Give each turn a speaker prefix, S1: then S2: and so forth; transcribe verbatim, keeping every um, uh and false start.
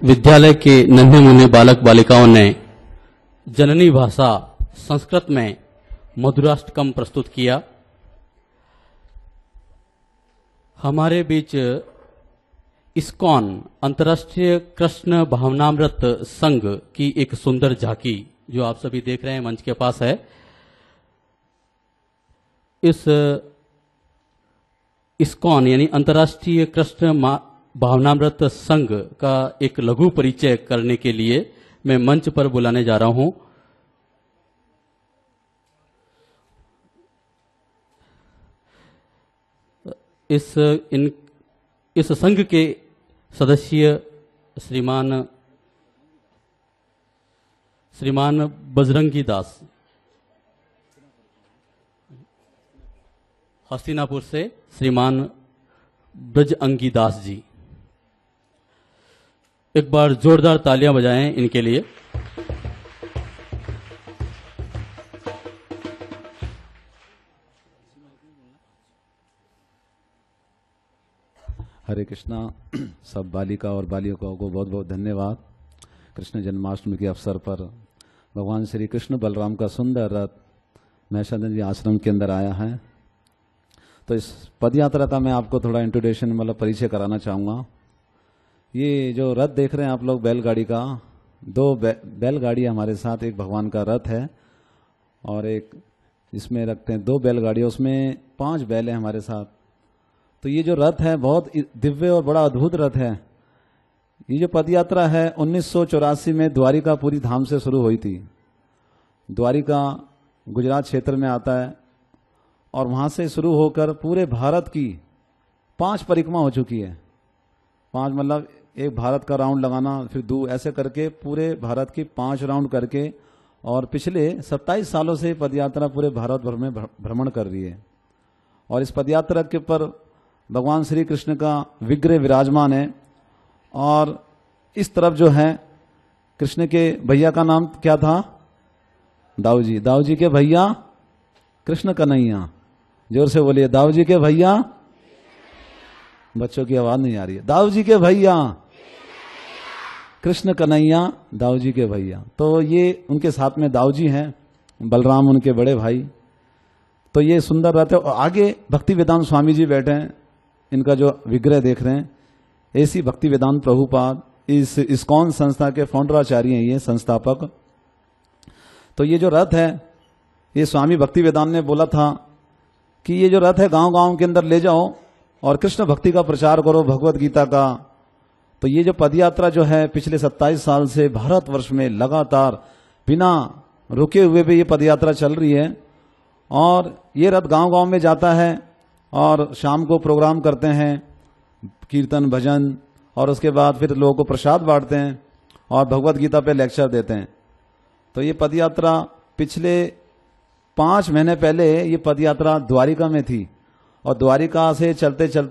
S1: विद्यालय के नन्हे मुन्ने बालक बालिकाओं ने जननी भाषा संस्कृत में मधुराष्टकम प्रस्तुत किया। हमारे बीच इस्कॉन अंतर्राष्ट्रीय कृष्ण भावनामृत संघ की एक सुंदर झांकी जो आप सभी देख रहे हैं मंच के पास है। इस इस्कॉन यानी अंतर्राष्ट्रीय कृष्ण भावनामृत संघ का एक लघु परिचय करने के लिए मैं मंच पर बुलाने जा रहा हूं। इस इन इस संघ के सदस्य श्रीमान श्रीमान बजरंगी दास हस्तिनापुर से, श्रीमान ब्रज अंगी दास जी, एक बार जोरदार तालियां बजाएं इनके लिए।
S2: हरे कृष्णा। सब बालिका और बालिकाओं को बहुत बहुत धन्यवाद। कृष्ण जन्माष्टमी के अवसर पर भगवान श्री कृष्ण बलराम का सुंदर रथ महर्षि जी आश्रम के अंदर आया है। तो इस पद यात्रा का मैं आपको थोड़ा इंट्रोडक्शन मतलब परिचय कराना चाहूँगा। ये जो रथ देख रहे हैं आप लोग बैलगाड़ी का, दो बै, बैलगाड़ी हमारे साथ, एक भगवान का रथ है और एक इसमें रखते हैं दो बैलगाड़ियाँ, उसमें पांच बैल हैं हमारे साथ। तो ये जो रथ है बहुत दिव्य और बड़ा अद्भुत रथ है। ये जो पद यात्रा है उन्नीस सौ चौरासी में द्वारिकापुरी धाम से शुरू हुई थी। द्वारिका गुजरात क्षेत्र में आता है और वहां से शुरू होकर पूरे भारत की पांच परिक्रमा हो चुकी है। पांच मतलब एक भारत का राउंड लगाना, फिर दो, ऐसे करके पूरे भारत की पांच राउंड करके, और पिछले सत्ताईस सालों से पदयात्रा पूरे भारत भर में भ्रमण कर रही है। और इस पदयात्रा के ऊपर भगवान श्री कृष्ण का विग्रह विराजमान है। और इस तरफ जो है कृष्ण के भैया का नाम क्या था? दाऊ जी। दाऊ जी के भैया कृष्ण कन्हैया। जोर से बोलिए, दाऊ जी के भैया। बच्चों की आवाज नहीं आ रही है। दाऊ जी के भैया कृष्ण कन्हैया, दाऊ जी के भैया। तो ये उनके साथ में दाऊ जी हैं, बलराम उनके बड़े भाई। तो ये सुंदर रथ है। और आगे भक्ति वेदांत स्वामी जी बैठे हैं, इनका जो विग्रह देख रहे हैं, ऐसी भक्ति वेदांत प्रभुपाद इस इस्कॉन संस्था के फाउंडराचार्य हैं, ये संस्थापक। तो ये जो रथ है ये स्वामी भक्ति वेदांत ने बोला था कि ये जो रथ है गांव गांव के अंदर ले जाओ और कृष्ण भक्ति का प्रचार करो, भगवत गीता का। तो ये जो पदयात्रा जो है पिछले सत्ताईस साल से भारतवर्ष में लगातार बिना रुके हुए भी ये पदयात्रा चल रही है। और ये रथ गांव गांव में जाता है और शाम को प्रोग्राम करते हैं, कीर्तन भजन, और उसके बाद फिर लोगों को प्रसाद बांटते हैं और भगवत गीता पे लेक्चर देते हैं। तो ये पदयात्रा पिछले पांच महीने पहले ये पदयात्रा द्वारिका में थी और द्वारिका से चलते चलते